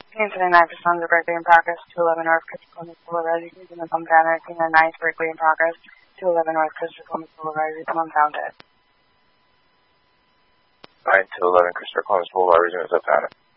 Incident 9 Sons of Berkeley in progress. 211 North Christopher Columbus Boulevard. Using the pump down 1999 Berkeley in progress. 211 North Christopher Columbus Boulevard. Using pump down dead. 9 to 11 Christopher Columbus Boulevard. Resume as up down.